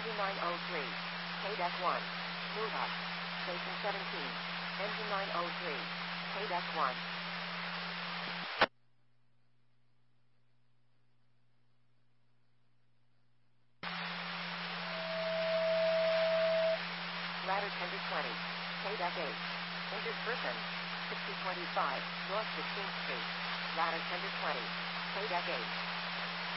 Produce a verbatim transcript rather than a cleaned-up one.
Engine nine oh three. K-Deck one. Move up. Station seventeen. Engine nine oh three. K-Deck one. Ladder ten to twenty. K-Deck eight. Injured person. sixty twenty-five, North sixteenth Street. Ladder ten to twenty. K-Deck eight.